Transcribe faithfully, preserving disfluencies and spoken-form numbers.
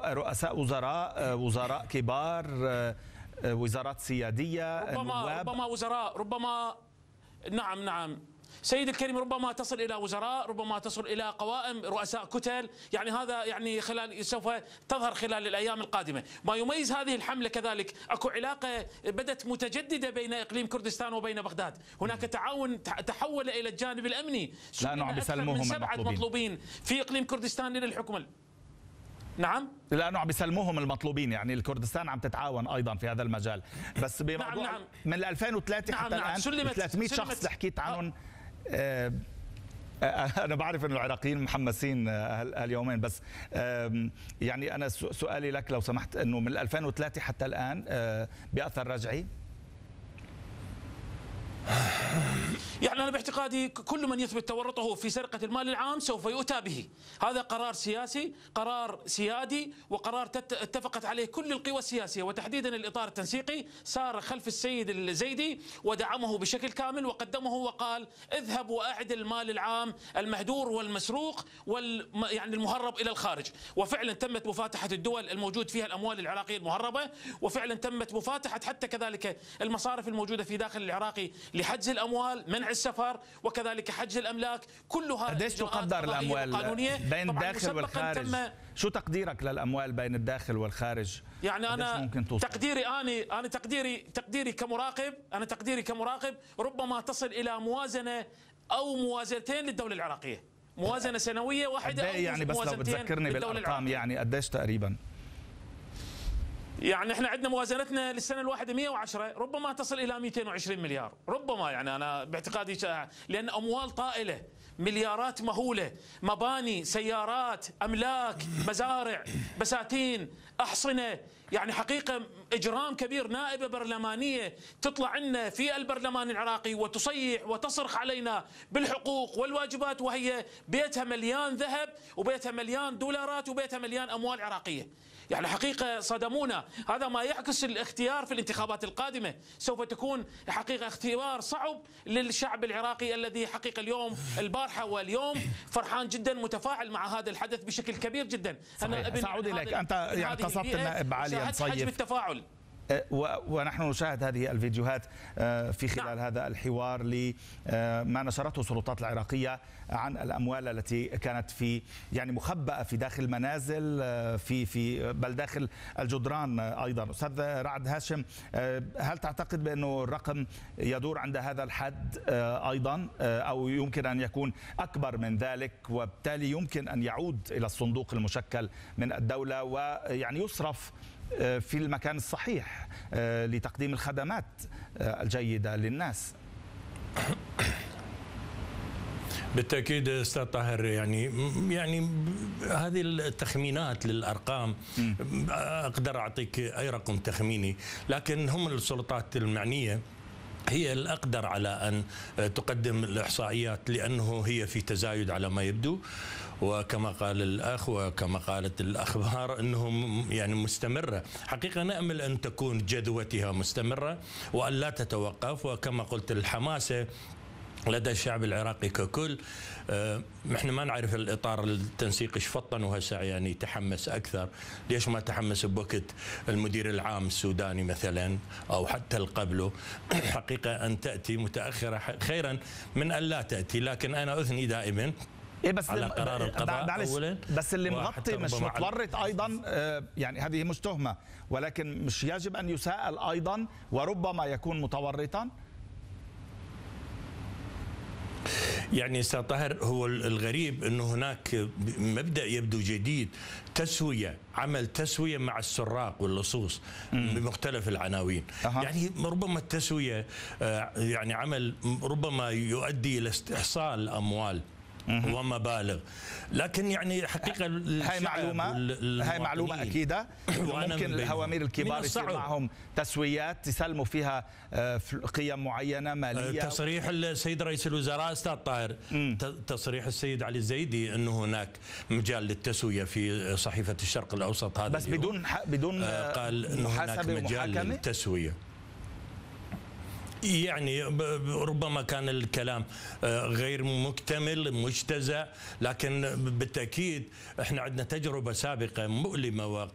رؤساء وزراء، وزراء كبار، وزارات سيادية، ربما نواب. ربما وزراء، ربما نعم نعم سيد الكريم، ربما تصل إلى وزراء، ربما تصل إلى قوائم رؤساء كتل، يعني هذا يعني خلال سوف تظهر خلال الأيام القادمة. ما يميز هذه الحملة كذلك أكو علاقة بدت متجددة بين إقليم كردستان وبين بغداد، هناك تعاون تحول إلى الجانب الأمني، لأنه عم بيسلموهم سبعة مطلوبين في إقليم كردستان للحكم. نعم، لانه عم بيسلموهم المطلوبين، يعني الكردستان عم تتعاون ايضا في هذا المجال. بس بموضوع نعم نعم من ألفين وثلاثة نعم حتى نعم الان سلمت ثلاثمئة شخص اللي حكيت عنهم. آه انا بعرف انه العراقيين محمسين هاليومين، بس يعني انا سؤالي لك لو سمحت، انه من ألفين وثلاثة حتى الان باثر رجعي؟ يعني أنا باعتقادي كل من يثبت تورطه في سرقة المال العام سوف يؤتى به. هذا قرار سياسي، قرار سيادي، وقرار اتفقت عليه كل القوى السياسية، وتحديدا الإطار التنسيقي سار خلف السيد الزيدي ودعمه بشكل كامل وقدمه وقال اذهب وأعد المال العام المهدور والمسروق وال يعني المهرب إلى الخارج. وفعلا تمت مفاتحة الدول الموجود فيها الأموال العراقية المهربة، وفعلا تمت مفاتحة حتى كذلك المصارف الموجودة في داخل العراقي لحجز الأموال، منع السفر، وكذلك حجز الأملاك. كلها قديش تقدر الأموال بين الداخل والخارج؟ شو تقديرك للأموال بين الداخل والخارج؟ يعني أنا تقديري أنا أنا تقديري تقديري كمراقب أنا تقديري كمراقب ربما تصل إلى موازنة أو موازنتين للدولة العراقية، موازنة سنوية واحدة أو يعني بس لو بتذكرني بالأرقام، يعني قديش تقريبا؟ يعني احنا عندنا موازنتنا للسنه الواحده مئة وعشرة، ربما تصل الى مئتين وعشرين مليار، ربما يعني انا باعتقادي، لان اموال طائله، مليارات مهوله، مباني، سيارات، املاك، مزارع، بساتين، احصنه، يعني حقيقه اجرام كبير. نائبه برلمانيه تطلع عنا في البرلمان العراقي وتصيح وتصرخ علينا بالحقوق والواجبات، وهي بيتها مليان ذهب وبيتها مليان دولارات وبيتها مليان اموال عراقيه. يعني حقيقة صدمونا. هذا ما يعكس الاختيار في الانتخابات القادمة. سوف تكون حقيقة اختيار صعب للشعب العراقي الذي حقيقة اليوم البارحة واليوم فرحان جدا، متفاعل مع هذا الحدث بشكل كبير جدا. أنا سأعود إليك، أنت يعني قصدت النائب علي نصيف، حجم التفاعل، ونحن نشاهد هذه الفيديوهات في خلال نعم. هذا الحوار لما نشرته السلطات العراقية عن الأموال التي كانت في يعني مخبأة في داخل منازل، في في بل داخل الجدران أيضا. أستاذ رعد هاشم، هل تعتقد بأنه الرقم يدور عند هذا الحد أيضا، أو يمكن أن يكون أكبر من ذلك، وبالتالي يمكن أن يعود إلى الصندوق المشكل من الدولة ويعني يصرف في المكان الصحيح لتقديم الخدمات الجيدة للناس؟ بالتأكيد أستاذ طاهر، يعني يعني هذه التخمينات للأرقام أقدر أعطيك أي رقم تخميني، لكن هم السلطات المعنية هي الأقدر على أن تقدم الإحصائيات، لأنه هي في تزايد على ما يبدو، وكما قال الأخ وكما قالت الأخبار أنهم يعني مستمرة. حقيقة نأمل أن تكون جدوتها مستمرة وأن لا تتوقف، وكما قلت الحماسة لدى الشعب العراقي ككل. احنا ما نعرف الاطار التنسيقي ايش فطن وهسه يعني تحمس اكثر، ليش ما تحمس بوقت المدير العام السوداني مثلا او حتى قبله؟ حقيقه ان تاتي متاخره خيرا من ان لا تاتي، لكن انا اثني دائما إيه بس على قرار القضاء اولا. بس اللي مغطي مش متورط ايضا، يعني هذه مش تهمه، ولكن مش يجب ان يساءل ايضا وربما يكون متورطا؟ يعني استاذ طاهر، هو الغريب انه هناك مبدا يبدو جديد، تسويه، عمل تسويه مع السراق واللصوص بمختلف العناوين. أه. يعني ربما التسويه يعني عمل ربما يؤدي الى استحصال الاموال ومبالغ، لكن يعني حقيقه هاي معلومه هاي معلومه اكيده. ممكن الهوامير الكبار يصير معهم تسويات يسلموا فيها قيم معينه ماليه. تصريح السيد رئيس الوزراء استاذ طاهر، تصريح السيد علي الزيدي انه هناك مجال للتسويه في صحيفه الشرق الاوسط هذا، بس بدون بدون قال انه هناك مجال للتسويه. يعني ربما كان الكلام غير مكتمل مجتزأ، لكن بالتأكيد احنا عندنا تجربة سابقة مؤلمة